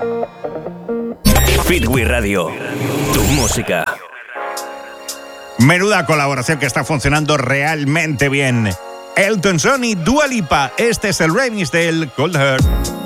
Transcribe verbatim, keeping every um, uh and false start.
Fitwi Radio, tu música. Menuda colaboración que está funcionando realmente bien. Elton John y Dua Lipa. Este es el remix del Cold Heart.